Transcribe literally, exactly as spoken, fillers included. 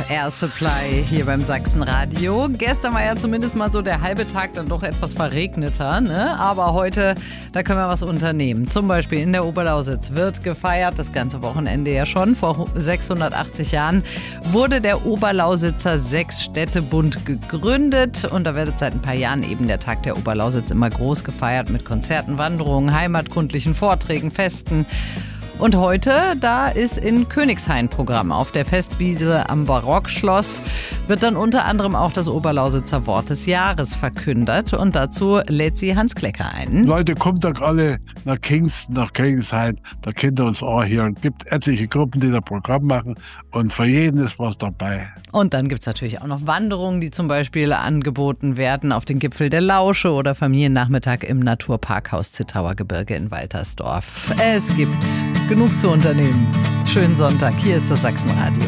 Air Supply hier beim Sachsenradio. Gestern war ja zumindest mal so der halbe Tag dann doch etwas verregneter, ne? Aber heute, da können wir was unternehmen. Zum Beispiel in der Oberlausitz wird gefeiert, das ganze Wochenende ja schon. Vor sechshundertachtzig Jahren wurde der Oberlausitzer Sechsstädtebund gegründet. Und da wird seit ein paar Jahren eben der Tag der Oberlausitz immer groß gefeiert mit Konzerten, Wanderungen, heimatkundlichen Vorträgen, Festen. Und heute, da ist in Königshain Programm. Auf der Festwiese am Barockschloss wird dann unter anderem auch das Oberlausitzer Wort des Jahres verkündet. Und dazu lädt sie Hans Klecker ein. Leute, kommt doch alle nach Kingston, nach Königshain. Da kennt ihr uns auch hier. Es gibt etliche Gruppen, die das Programm machen. Und für jeden ist was dabei. Und dann gibt es natürlich auch noch Wanderungen, die zum Beispiel angeboten werden auf den Gipfel der Lausche oder Familiennachmittag im Naturparkhaus Zittauer Gebirge in Waltersdorf. Es gibt genug zu unternehmen. Schönen Sonntag. Hier ist das Sachsenradio.